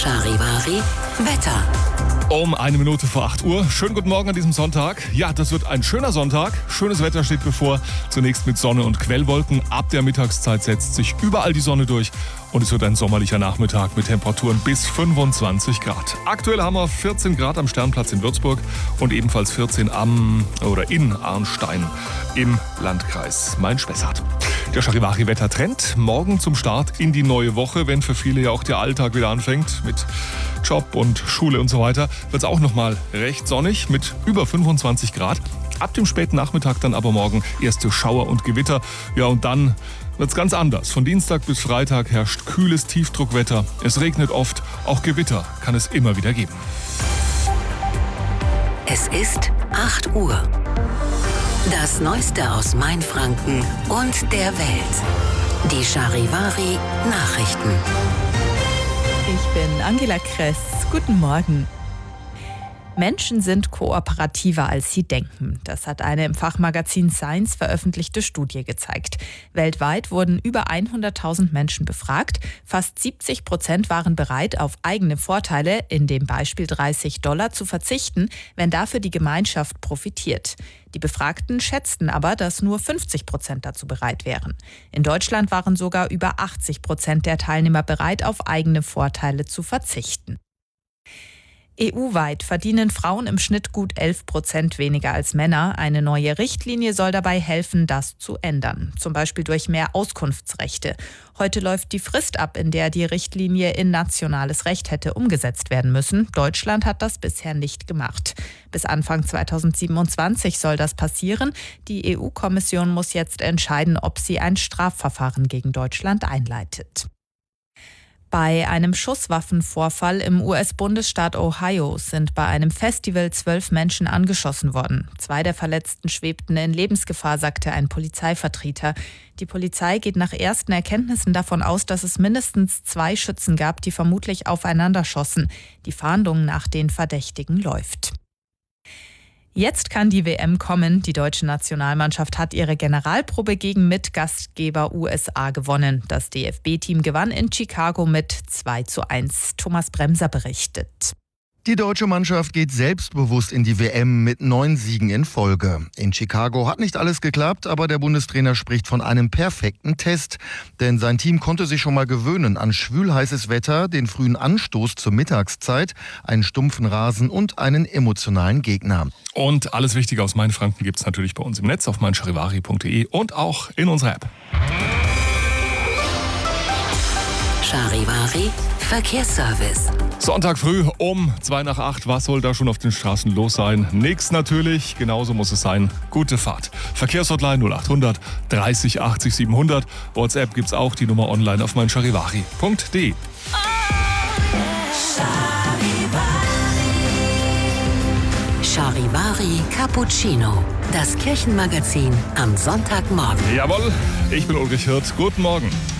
Charivari Wetter. Um 1 Minute vor 8 Uhr. Schönen guten Morgen an diesem Sonntag. Ja, das wird ein schöner Sonntag. Schönes Wetter steht bevor. Zunächst mit Sonne und Quellwolken. Ab der Mittagszeit setzt sich überall die Sonne durch. Und es wird ein sommerlicher Nachmittag mit Temperaturen bis 25 Grad. Aktuell haben wir 14 Grad am Sternplatz in Würzburg und ebenfalls 14 in Arnstein im Landkreis Main-Spessart. Der Charivari-Wettertrend. Morgen zum Start in die neue Woche, wenn für viele ja auch der Alltag wieder anfängt mit Job und Schule und so weiter, wird es auch nochmal recht sonnig mit über 25 Grad. Ab dem späten Nachmittag dann aber morgen erste Schauer und Gewitter. Ja, und dann wird es ganz anders. Von Dienstag bis Freitag herrscht kühles Tiefdruckwetter. Es regnet oft, auch Gewitter kann es immer wieder geben. Es ist 8 Uhr. Das Neueste aus Mainfranken und der Welt. Die Charivari Nachrichten. Ich bin Angela Kress. Guten Morgen. Menschen sind kooperativer, als sie denken. Das hat eine im Fachmagazin Science veröffentlichte Studie gezeigt. Weltweit wurden über 100.000 Menschen befragt. Fast 70% waren bereit, auf eigene Vorteile, in dem Beispiel $30, zu verzichten, wenn dafür die Gemeinschaft profitiert. Die Befragten schätzten aber, dass nur 50% dazu bereit wären. In Deutschland waren sogar über 80% der Teilnehmer bereit, auf eigene Vorteile zu verzichten. EU-weit verdienen Frauen im Schnitt gut 11% weniger als Männer. Eine neue Richtlinie soll dabei helfen, das zu ändern. Zum Beispiel durch mehr Auskunftsrechte. Heute läuft die Frist ab, in der die Richtlinie in nationales Recht hätte umgesetzt werden müssen. Deutschland hat das bisher nicht gemacht. Bis Anfang 2027 soll das passieren. Die EU-Kommission muss jetzt entscheiden, ob sie ein Strafverfahren gegen Deutschland einleitet. Bei einem Schusswaffenvorfall im US-Bundesstaat Ohio sind bei einem Festival 12 Menschen angeschossen worden. 2 der Verletzten schwebten in Lebensgefahr, sagte ein Polizeivertreter. Die Polizei geht nach ersten Erkenntnissen davon aus, dass es mindestens 2 Schützen gab, die vermutlich aufeinander schossen. Die Fahndung nach den Verdächtigen läuft. Jetzt kann die WM kommen. Die deutsche Nationalmannschaft hat ihre Generalprobe gegen Mitgastgeber USA gewonnen. Das DFB-Team gewann in Chicago mit 2:1. Thomas Bremser berichtet. Die deutsche Mannschaft geht selbstbewusst in die WM mit 9 Siegen in Folge. In Chicago hat nicht alles geklappt, aber der Bundestrainer spricht von einem perfekten Test. Denn sein Team konnte sich schon mal gewöhnen an schwülheißes Wetter, den frühen Anstoß zur Mittagszeit, einen stumpfen Rasen und einen emotionalen Gegner. Und alles Wichtige aus Mainfranken gibt es natürlich bei uns im Netz auf meincharivari.de und auch in unserer App. Charivari Verkehrsservice. Sonntag früh um 7:55. Was soll da schon auf den Straßen los sein? Nix natürlich, genauso muss es sein. Gute Fahrt. Verkehrshotline 0800 30 80 700. WhatsApp gibt's auch, die Nummer online auf meincharivari.de. Charivari Cappuccino. Das Kirchenmagazin am Sonntagmorgen. Jawohl, ich bin Ulrich Hirt. Guten Morgen.